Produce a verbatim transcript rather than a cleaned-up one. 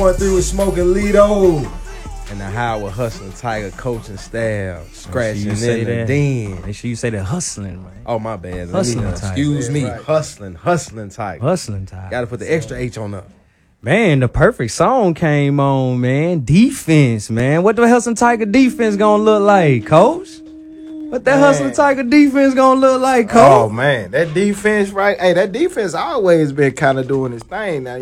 Going through with Smoking Lido. And the Howard Hustling Tiger coaching staff. Scratching in the den. Make sure you say that hustling, man. Oh, my bad. Hustling me, Tiger. Excuse me. Right. Hustling. Hustling Tiger. Hustling Tiger. Got to put the extra H on up. Man, the perfect song came on, man. Defense, man. What the Hustling Tiger defense gonna look like, coach? What that Man. Hustling Tiger defense gonna look like, Oh coach? man, that defense, right? Hey, that defense always been kind of doing its thing. Now